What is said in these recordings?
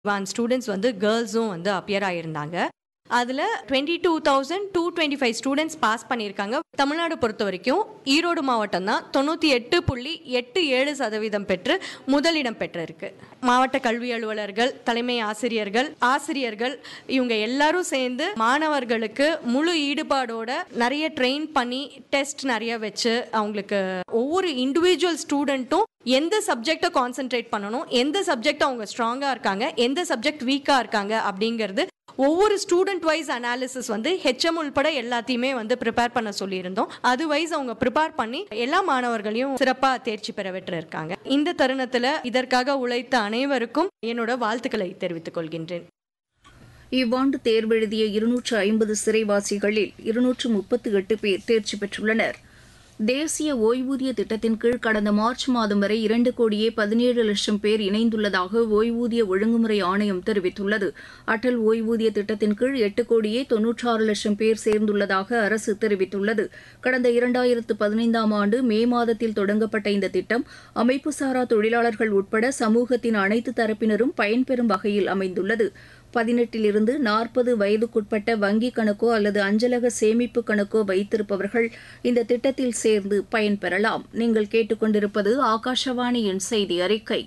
Students வந்து கேர்ள்ஸும் வந்து appear ஆயிருந்தாங்க. அதில் 22,225 ஸ்டூடெண்ட்ஸ் பாஸ் பண்ணியிருக்காங்க. தமிழ்நாடு பொறுத்த வரைக்கும் ஈரோடு மாவட்டம் தான் 98.87% பெற்று முதலிடம் பெற்றிருக்கு. மாவட்ட கல்வி அலுவலர்கள், தலைமை ஆசிரியர்கள் இவங்க எல்லாரும் சேர்ந்து மாணவர்களுக்கு முழு ஈடுபாடோட நிறைய ட்ரெயின் பண்ணி டெஸ்ட் நிறைய வச்சு அவங்களுக்கு ஒவ்வொரு இண்டிவிஜுவல் ஸ்டூடெண்ட்டும் எந்த சப்ஜெக்டை கான்சென்ட்ரேட் பண்ணணும், எந்த சப்ஜெக்ட் அவங்க ஸ்ட்ராங்காக இருக்காங்க, எந்த சப்ஜெக்ட் வீக்காக இருக்காங்க அப்படிங்கிறது ஒவ்வொரு ஸ்டூடெண்ட் வைஸ் அனாலிசிஸ் வந்து ஹெச்எம் உள்பட எல்லாத்தையுமே வந்து ப்ரிப்பேர் பண்ண சொல்லியிருந்தோம். அது வைஸ் அவங்க ப்ரிப்பேர் பண்ணி எல்லா மாணவர்களையும் சிறப்பாக தேர்ச்சி பெற பெற்றிருக்காங்க. இந்த தருணத்தில் இதற்காக உழைத்த அனைவருக்கும் என்னோட வாழ்த்துக்களை தெரிவித்துக் கொள்கின்றேன். இவ்வாண்டு தேர்வெழுதிய 250 சிறைவாசிகளில் 238 பேர் தேர்ச்சி பெற்றுள்ளனர். தேசிய ஓய்வூதிய திட்டத்தின் கீழ் கடந்த மார்ச் மாதம் வரை 2,17,00,000 பேர் இணைந்துள்ளதாக ஓய்வூதிய ஒழுங்குமுறை ஆணையம் தெரிவித்துள்ளது. அடல் ஓய்வூதிய திட்டத்தின் கீழ் 8,96,00,000 பேர் சேர்ந்துள்ளதாக அரசு தெரிவித்துள்ளது. கடந்த 2015ஆம் ஆண்டு மே மாதத்தில் தொடங்கப்பட்ட இந்த திட்டம் அமைப்புசாரா தொழிலாளர்கள் உட்பட சமூகத்தின் அனைத்து தரப்பினரும் பயன்பெறும் வகையில் அமைந்துள்ளது. 18 40 வயதுக்குட்பட்ட வங்கிக் கணக்கோ அல்லது அஞ்சலக சேமிப்பு கணக்கோ வைத்திருப்பவர்கள் இந்த திட்டத்தில் சேர்ந்து பயன்பெறலாம். நீங்கள் கேட்டுக்கொண்டிருப்பது ஆகாஷவாணியின் செய்தி அறிக்கை.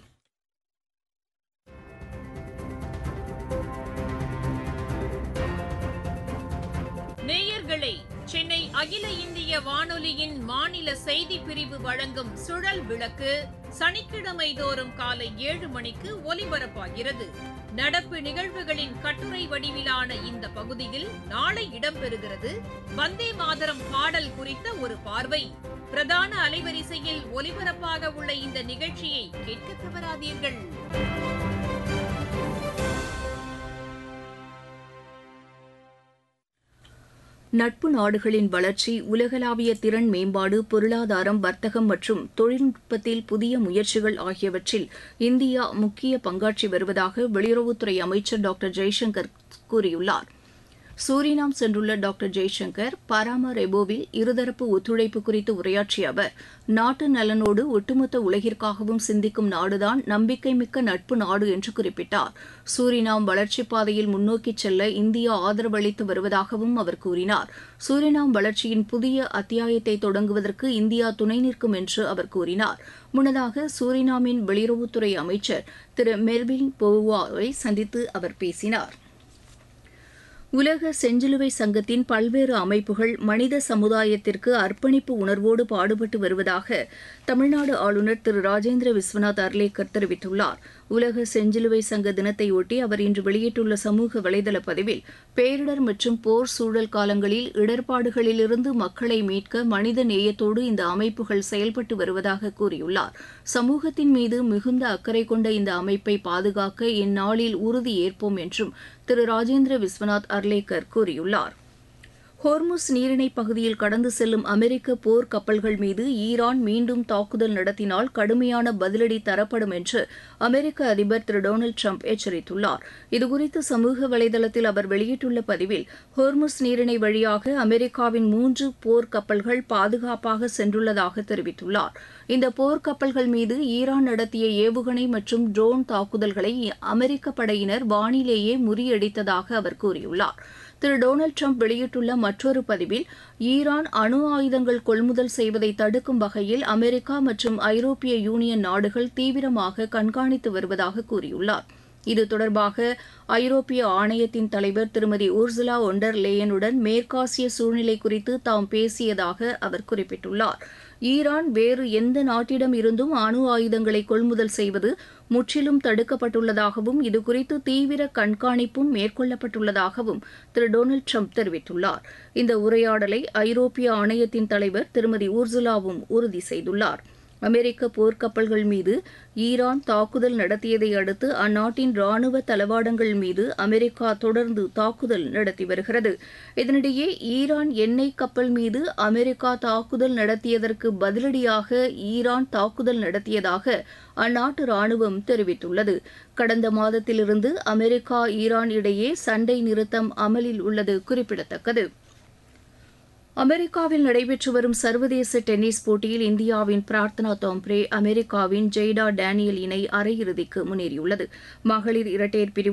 நேயர்களே, சென்னை அகில இந்திய வானொலியின் மாநில செய்தி பிரிவு வழங்கும் சுழல் விளக்கு சனிக்கிழமை தோறும் காலை 7 மணிக்கு ஒலிபரப்பாகிறது. நடப்பு நிகழ்வுகளின் கட்டுரை வடிவிலான இந்த பகுதியில் நாளை இடம்பெறுகிறது வந்தே மாதரம் பாடல் குறித்த ஒரு பார்வை. பிரதான அலைவரிசையில் ஒலிபரப்பாக உள்ள இந்த நிகழ்ச்சியை கேட்க தவறாதீர்கள். நட்பு நாடுகளின் வளர்ச்சி, உலகளாவிய திறன் மேம்பாடு, பொருளாதாரம், வர்த்தகம் மற்றும் தொழில்நுட்பத்தில் புதிய முயற்சிகள் ஆகியவற்றில் இந்தியா முக்கிய பங்காற்றி வருவதாக வெளியுறவுத்துறை அமைச்சர் டாக்டர் ஜெய்சங்கர் கூறியுள்ளார். சூரினாம் சென்றுள்ள டாக்டர் ஜெய்சங்கர் பாராமரெபோவில் இருதரப்பு ஒத்துழைப்பு குறித்து உரையாற்றிய அவர், நாட்டு நலனோடு ஒட்டுமொத்த உலகிற்காகவும் சிந்திக்கும் நாடுதான் நம்பிக்கைமிக்க நட்பு நாடு என்று குறிப்பிட்டார். சூரினாம் வளர்ச்சிப் பாதையில் முன்னோக்கிச் செல்ல இந்தியா ஆதரவளித்து வருவதாகவும் அவர் கூறினார். சூரினாம் வளர்ச்சியின் புதிய அத்தியாயத்தை தொடங்குவதற்கு இந்தியா துணை நிற்கும் என்று அவர் கூறினார். முன்னதாக சூரினாமின் வெளியுறவுத்துறை அமைச்சர் திரு மெர்வின் போவாவை சந்தித்து அவர் பேசினார். உலக செஞ்சிலுவை சங்கத்தின் பல்வேறு அமைப்புகள் மனித சமுதாயத்திற்கு அர்ப்பணிப்பு உணர்வோடு பாடுபட்டு வருவதாக தமிழ்நாடு ஆளுநர் திரு ராஜேந்திர விஸ்வநாத் அர்லேக்கர் தெரிவித்துள்ளார். உலக செஞ்சிலுவை சங்க தினத்தையொட்டி அவர் இன்று வெளியிட்டுள்ள சமூக வலைதள பதிவில், பேரிடர் மற்றும் போர் சூழல் காலங்களில் இடர்பாடுகளிலிருந்து மக்களை மீட்க மனித நேயத்தோடு இந்த அமைப்புகள் செயல்பட்டு வருவதாக கூறியுள்ளார். சமூகத்தின் மீது மிகுந்த அக்கறை கொண்ட இந்த அமைப்பை பாதுகாக்க இந்நாளில் உறுதி ஏற்போம் என்றும் திரு ராஜேந்திர விஸ்வநாத் அர்லேக்கர் கூறியுள்ளார். ஹோர்முஸ் நீரிணை பகுதியில் கடந்து செல்லும் அமெரிக்க போர் கப்பல்கள் மீது ஈரான் மீண்டும் தாக்குதல் நடத்தினால் கடுமையான பதிலடி தரப்படும் என்று அமெரிக்க அதிபர் திரு டொனால்டு ட்ரம்ப் எச்சரித்துள்ளார். இதுகுறித்து சமூக வலைதளத்தில் அவர் வெளியிட்டுள்ள பதிவில், ஹோர்முஸ் நீரிணை வழியாக அமெரிக்காவின் 3 போர் கப்பல்கள் பாதுகாப்பாக சென்றுள்ளதாக தெரிவித்துள்ளார். இந்த போர் கப்பல்கள் மீது ஈரான் நடத்திய ஏவுகணை மற்றும் ட்ரோன் தாக்குதல்களை அமெரிக்க படையினர் வானிலேயே முறியடித்ததாக அவர் கூறியுள்ளார். திரு டொனால்டு ட்ரம்ப் வெளியிட்டுள்ள மற்றொரு பதிவில், ஈரான் அணு ஆயுதங்கள் கொள்முதல் செய்வதை தடுக்கும் வகையில் அமெரிக்கா மற்றும் ஐரோப்பிய யூனியன் நாடுகள் தீவிரமாக கண்காணித்து வருவதாக கூறியுள்ளார். இது தொடர்பாக ஐரோப்பிய ஆணையத்தின் தலைவர் திருமதி உர்சுலா ஒண்டர் லேயனுடன் மேற்காசிய சூழ்நிலை குறித்து தாம் பேசியதாக அவர் குறிப்பிட்டுள்ளார். ஈரான் வேறு எந்த நாட்டிடம் இருந்தும் அணு ஆயுதங்களை கொள்முதல் செய்வது முற்றிலும் தடுக்கப்பட்டுள்ளதாகவும் இதுகுறித்து தீவிர கண்காணிப்பும் மேற்கொள்ளப்பட்டுள்ளதாகவும் திரு டொனால்டு ட்ரம்ப் தெரிவித்துள்ளார். இந்த உரையாடலை ஐரோப்பிய ஆணையத்தின் தலைவர் திருமதி உர்சுலாவும் உறுதி செய்துள்ளார். அமெரிக்க போர்க்கப்பல்கள் மீது ஈரான் தாக்குதல் நடத்தியதை அடுத்து அந்நாட்டின் ராணுவ தளவாடங்கள் மீது அமெரிக்கா தொடர்ந்து தாக்குதல் நடத்தி வருகிறது. இதனிடையே ஈரான் எண்ணெய் கப்பல் மீது அமெரிக்கா தாக்குதல் நடத்தியதற்கு பதிலடியாக ஈரான் தாக்குதல் நடத்தியதாக அந்நாட்டு ராணுவம் தெரிவித்துள்ளது. கடந்த மாதத்திலிருந்து அமெரிக்கா ஈரான் இடையே சண்டை நிறுத்தம் அமலில் உள்ளது குறிப்பிடத்தக்கது. அமெரிக்காவில் நடைபெற்று வரும் சர்வதேச டென்னிஸ் போட்டியில் இந்தியாவின் பிரார்த்தனா தோம்ப்ரே அமெரிக்காவின் ஜெய்டா டேனியல் இணை அரையிறுதிக்கு முன்னேறியுள்ளது. மகளிர் இரட்டையர் பிரிவு